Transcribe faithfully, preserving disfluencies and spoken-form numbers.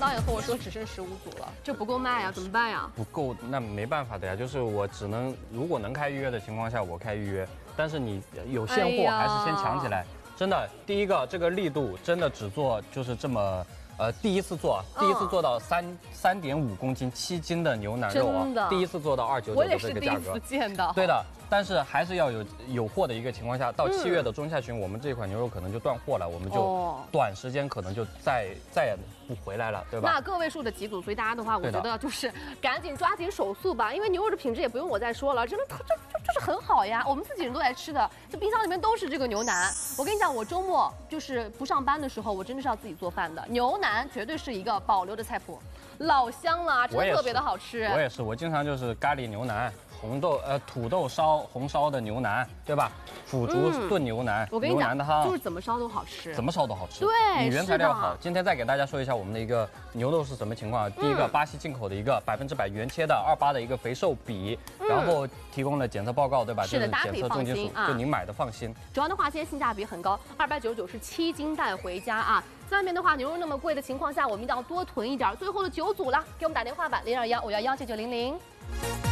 导演和我说只剩十五组了，这不够卖呀，怎么办呀？ 不够，那没办法的呀，就是我只能如果能开预约的情况下，我开预约，但是你有现货还是先抢起来。哎、真的，第一个这个力度真的只做就是这么。 呃，第一次做，第一次做到三三点五公斤七斤的牛腩肉啊，第一次做到二九九的这个价格， 我也是第一次见到。 对的，但是还是要有有货的一个情况下，到七月的中下旬，我们这款牛肉可能就断货了，我们就短时间可能就再再也不回来了，对吧？ 那个位数的几组，所以大家的话，我觉得就是赶紧抓紧手速吧，因为牛肉的品质也不用我再说了，真的它这这就是很好呀，我们自己人都爱吃的，这冰箱里面都是这个牛腩。我跟你讲，我周末就是不上班的时候，我真的是要自己做饭的，牛腩。 绝对是一个保留的菜谱，老香了，真的特别的好吃。 我也是，我经常就是咖喱牛腩、红豆呃土豆烧红烧的牛腩，对吧？腐竹炖牛腩， 我跟你讲， 汤就是怎么烧都好吃， 怎么烧都好吃。 对， 你原材料好。今天再给大家说一下我们的一个牛肉是什么情况。第一个，巴西进口的一个百分之百原切的二八的一个肥瘦比，然后提供了检测报告，对吧？ 是的，大家可以放心啊， 就您买的放心。 主要的话，现在性价比很高，二百九十九是七斤带回家啊。 外面的话，牛肉那么贵的情况下，我们一定要多囤一点。最后的九组了，给我们打电话吧，零二幺五幺幺九九零零。